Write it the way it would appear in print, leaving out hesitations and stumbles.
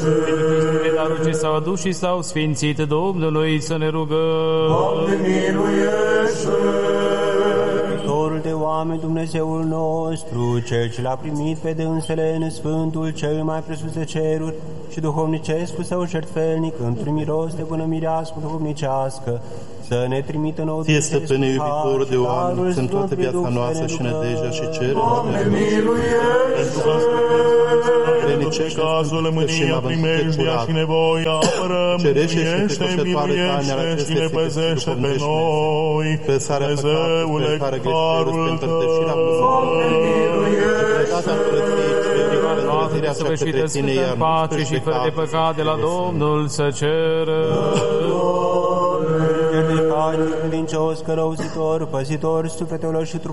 darul ce s-au adus și s-au sfințit Domnului, să ne rugăm. Doamne, miluiește! Mântuitorul de oameni, Dumnezeul nostru, Cel ce l-a primit pe dânsele în Sfântul cel mai presus de ceruri și duhovnicesc cu său jertfelnic, într-un miros de bună mireasmă duhovnicească, să ne trimită nouă Ție, stăpâne iubitor de oameni, în toată viața noastră și nădejdea și cerere. Doamne, miluiește! Prenicește cazul, mânia, primejdia și nevoia, apărăm, miluiește și ne păzește pe noi, Dumnezeule, carul Tău. Doamne, miluiește! Săvârșită sfântă în pace și fără de păcat de la Domnul să ceră. Cel de fainic, credincios, cărăuzitor, păzitor sufletelor și trupurilor